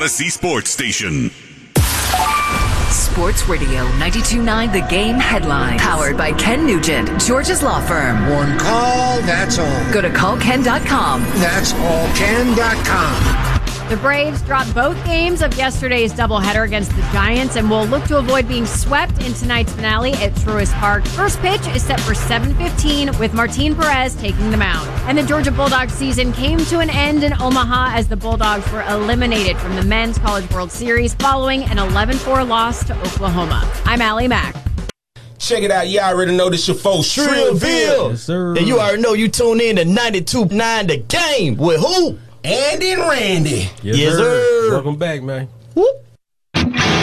Odyssey Sports Station. Sports Radio 92.9 The Game headlines. Powered by Ken Nugent, George's Law Firm. One call, that's all. Go to callken.com. That's allken.com. The Braves dropped both games of yesterday's doubleheader against the Giants and will look to avoid being swept in tonight's finale at Truist Park. First pitch is set for 7:15 with Martin Perez taking the mound. And the Georgia Bulldogs season came to an end in Omaha as the Bulldogs were eliminated from the Men's College World Series following an 11-4 loss to Oklahoma. I'm Allie Mack. Check it out. You already know this your folks, Shrillville. Yes, sir. And you already know you tune in to 92.9 The Game with who? Andy and Randy. Yes, Yes, sir. sir. Welcome back, man. Whoop.